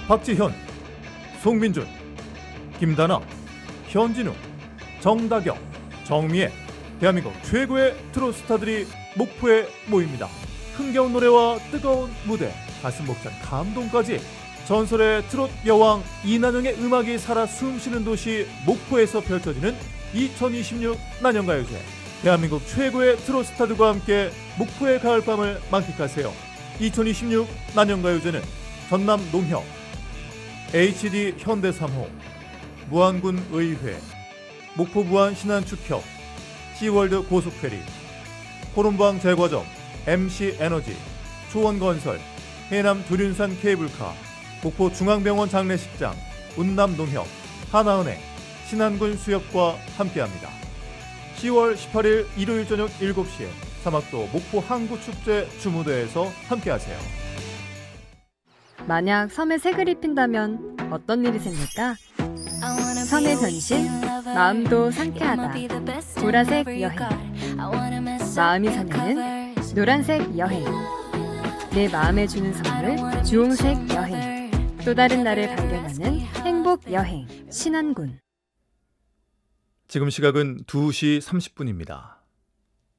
박지현, 송민준, 김다나, 현진우, 정다경, 정미애, 대한민국 최고의 트로트 스타들이 목포에 모입니다. 흥겨운 노래와 뜨거운 무대, 가슴 벅찬 감동까지 전설의 트로트 여왕 이난영의 음악이 살아 숨쉬는 도시 목포에서 펼쳐지는 2026 난영가요제. 대한민국 최고의 트로트 스타들과 함께 목포의 가을밤을 만끽하세요. 2026 난영가요제는 전남 농협, HD 현대 3호, 무안군 의회, 목포 무안 신안축협, 시월드 고속페리, 호론방 제과점, MC 에너지, 초원건설, 해남 두륜산 케이블카, 목포 중앙병원 장례식장, 운남농협, 하나은행, 신안군 수협과 함께합니다. 10월 18일 일요일 저녁 7시에 사막도 목포 항구축제 주무대에서 함께하세요. 만약 섬에 색을 입힌다면 어떤 일이 생길까? 섬의 변신, 마음도 상쾌하다. 보라색 여행. 마음이 설레는 노란색 여행. 내 마음에 주는 선물, 주홍색 여행. 또 다른 나를 발견하는 행복 여행. 신안군. 지금 시각은 2시 30분입니다.